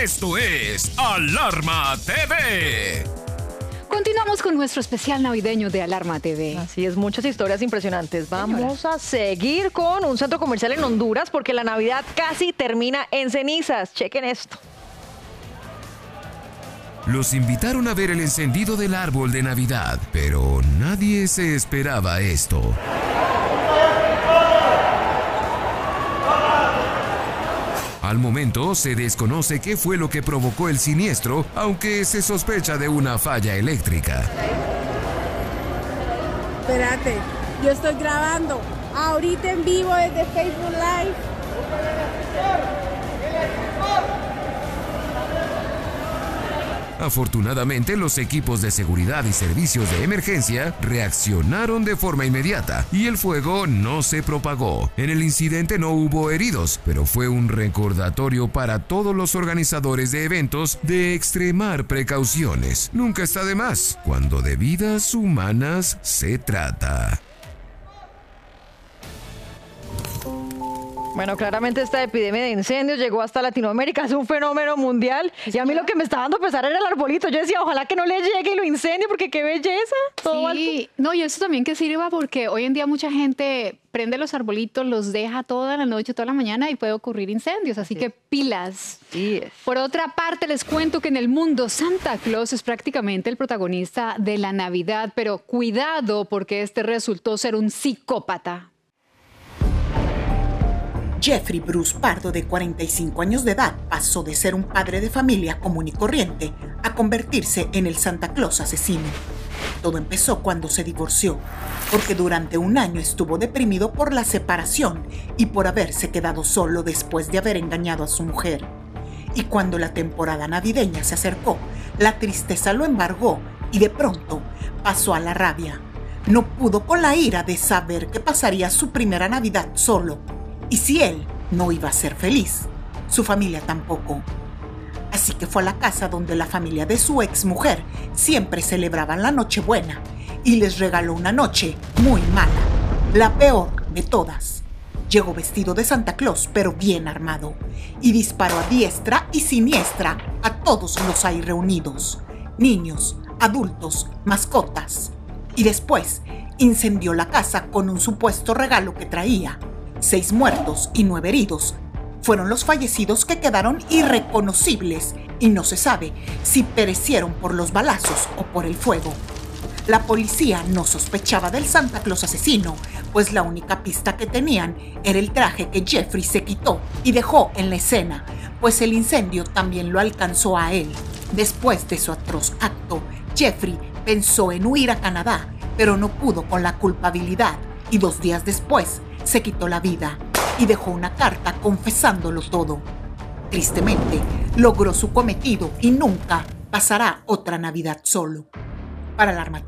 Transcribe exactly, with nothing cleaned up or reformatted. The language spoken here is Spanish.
Esto es Alarma T V. Continuamos con nuestro especial navideño de Alarma T V. Así es, muchas historias impresionantes. Vamos Señora. a seguir con un centro comercial en Honduras porque la Navidad casi termina en cenizas. Chequen esto. Los invitaron a ver el encendido del árbol de Navidad, pero nadie se esperaba esto. Al momento se desconoce qué fue lo que provocó el siniestro, aunque se sospecha de una falla eléctrica. Espérate, yo estoy grabando ahorita en vivo desde Facebook Live. Afortunadamente, los equipos de seguridad y servicios de emergencia reaccionaron de forma inmediata y el fuego no se propagó. En el incidente no hubo heridos, pero fue un recordatorio para todos los organizadores de eventos de extremar precauciones. Nunca está de más cuando de vidas humanas se trata. Bueno, claramente esta epidemia de incendios llegó hasta Latinoamérica, es un fenómeno mundial. Y a mí lo que me estaba dando pesar era el arbolito. Yo decía, ojalá que no le llegue y lo incendie, porque qué belleza. Todo sí, alto. No, y eso también que sirva porque hoy en día mucha gente prende los arbolitos, los deja toda la noche, toda la mañana y puede ocurrir incendios. Así sí. que pilas. Sí es. Por otra parte, les cuento que en el mundo Santa Claus es prácticamente el protagonista de la Navidad, pero cuidado porque este resultó ser un psicópata. Jeffrey Bruce Pardo, de cuarenta y cinco años de edad, pasó de ser un padre de familia común y corriente a convertirse en el Santa Claus asesino. Todo empezó cuando se divorció, porque durante un año estuvo deprimido por la separación y por haberse quedado solo después de haber engañado a su mujer. Y cuando la temporada navideña se acercó, la tristeza lo embargó y de pronto pasó a la rabia. No pudo con la ira de saber que pasaría su primera Navidad solo. Y si él no iba a ser feliz, su familia tampoco. Así que fue a la casa donde la familia de su exmujer siempre celebraban la Nochebuena y les regaló una noche muy mala, la peor de todas. Llegó vestido de Santa Claus, pero bien armado, y disparó a diestra y siniestra a todos los ahí reunidos, niños, adultos, mascotas. Y después incendió la casa con un supuesto regalo que traía. Seis muertos y nueve heridos fueron los fallecidos que quedaron irreconocibles y no se sabe si perecieron por los balazos o por el fuego. La policía no sospechaba del Santa Claus asesino, pues la única pista que tenían era el traje que Jeffrey se quitó y dejó en la escena, pues el incendio también lo alcanzó a él. Después de su atroz acto, Jeffrey pensó en huir a Canadá, pero no pudo con la culpabilidad y dos días después se quitó la vida y dejó una carta confesándolo todo. Tristemente, logró su cometido y nunca pasará otra Navidad solo. Para Alarma